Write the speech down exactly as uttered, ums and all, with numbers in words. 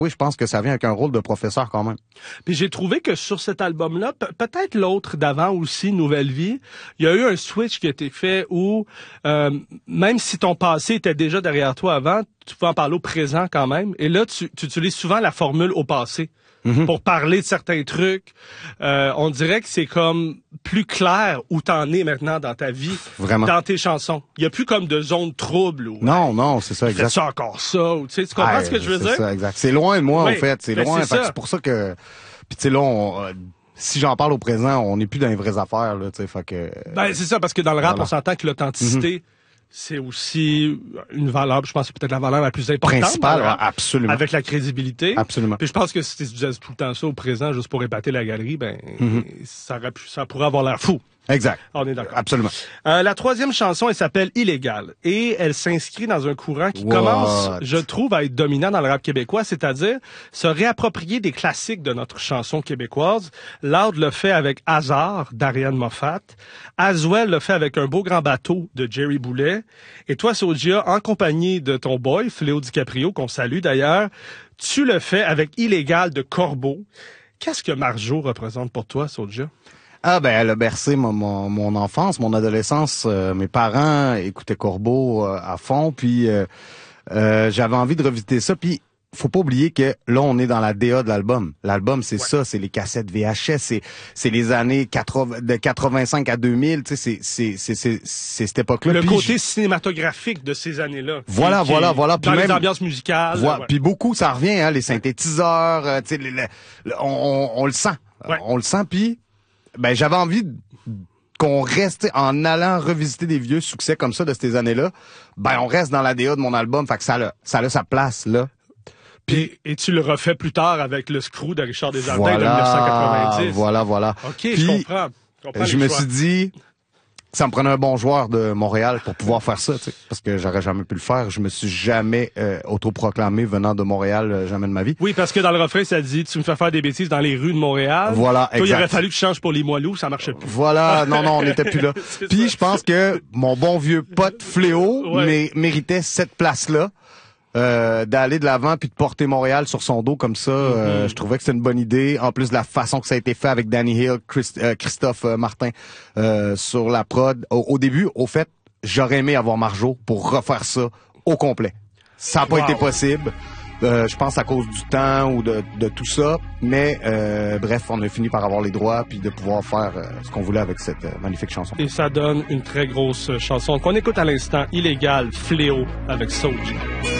Oui, je pense que ça vient avec un rôle de professeur quand même. Puis j'ai trouvé que sur cet album-là, pe- peut-être l'autre d'avant aussi, Nouvelle Vie, il y a eu un switch qui a été fait où, euh, même si ton passé était déjà derrière toi avant, tu pouvais en parler au présent quand même. Et là, tu, tu utilises souvent la formule au passé. Mm-hmm. Pour parler de certains trucs. Euh, on dirait que c'est comme plus clair où t'en es maintenant dans ta vie, Vraiment. Dans tes chansons. Il y a plus comme de zone trouble. Où, non, hey, non, c'est ça, exact. Fais-tu encore ça? Ou, tu sais, tu comprends hey, ce que je veux c'est dire? Ça, exact. C'est loin de moi, oui, en fait. C'est ben loin. C'est, fait c'est pour ça que... Puis tu sais, là, on... euh, si j'en parle au présent, on n'est plus dans les vraies affaires, là, tu sais, fait que... Ben, c'est ça, parce que dans le rap, voilà. on s'entend que l'authenticité... Mm-hmm. C'est aussi une valeur, je pense que c'est peut-être la valeur la plus importante. Principale, ouais, absolument. Avec la crédibilité. Absolument. Puis je pense que si tu disais tout le temps ça au présent, juste pour épater la galerie, ben mm-hmm. ça, aurait pu, ça pourrait avoir l'air fou. Exact. On est d'accord. Absolument. Euh, la troisième chanson, elle s'appelle Illégal. Et elle s'inscrit dans un courant qui What? commence, je trouve, à être dominant dans le rap québécois, c'est-à-dire se réapproprier des classiques de notre chanson québécoise. Loud le fait avec Hasard d'Ariane Moffat. Aswell le fait avec Un beau grand bateau de Jerry Boulet. Et toi, Soulja, en compagnie de ton boy, Fléau DiCaprio, qu'on salue d'ailleurs, tu le fais avec Illégal de Corbeau. Qu'est-ce que Marjo représente pour toi, Soulja? Ah ben elle a bercé mon, mon, mon enfance, mon adolescence. Euh, mes parents écoutaient Corbeau euh, à fond, puis euh, euh, j'avais envie de revisiter ça. Puis faut pas oublier que là on est dans la D A de l'album. L'album c'est ouais. ça, c'est les cassettes V H S, c'est c'est les années quatre-vingts, de quatre-vingt-cinq à deux mille, tu sais, c'est c'est c'est c'est c'est cette époque-là. Le puis côté je... cinématographique de ces années-là. Voilà, qui, voilà, qui voilà. Dans puis les même, ambiances musicales. Voilà, ouais. Puis beaucoup, ça revient, hein, les synthétiseurs, euh, tu sais, les, les, on, on, on le sent, ouais. on le sent. Puis ben j'avais envie de, qu'on reste en allant revisiter des vieux succès comme ça de ces années-là. Ben on reste dans la D A de mon album, fait que ça a, ça a sa place là. Puis et, et tu le refais plus tard avec le Screw de Richard Desjardins voilà, de dix-neuf cent quatre-vingt-dix. Voilà, voilà. OK, puis, je comprends. Je, comprends je me choix. suis dit, ça me prenait un bon joueur de Montréal pour pouvoir faire ça, tu sais, parce que j'aurais jamais pu le faire. Je me suis jamais euh, autoproclamé venant de Montréal, euh, jamais de ma vie. Oui, parce que dans le refrain, ça dit, tu me fais faire des bêtises dans les rues de Montréal. Voilà, Toi, il aurait fallu que tu changes pour les Moilous, ça marchait plus. Voilà, non, non, on n'était plus là. Puis je pense que mon bon vieux pote Fléau ouais. mé- méritait cette place-là. Euh, d'aller de l'avant puis de porter Montréal sur son dos comme ça, mm-hmm. euh, je trouvais que c'était une bonne idée. En plus de la façon que ça a été fait avec Danny Hill, Christ, euh, Christophe euh, Martin euh, sur la prod. Au, au début, au fait, j'aurais aimé avoir Marjo pour refaire ça au complet. Ça n'a pas wow. été possible. Euh, je pense à cause du temps ou de, de tout ça, mais euh, bref, on a fini par avoir les droits puis de pouvoir faire euh, ce qu'on voulait avec cette euh, magnifique chanson. Et ça donne une très grosse chanson qu'on écoute à l'instant, Illégal, Fléau avec Soulja.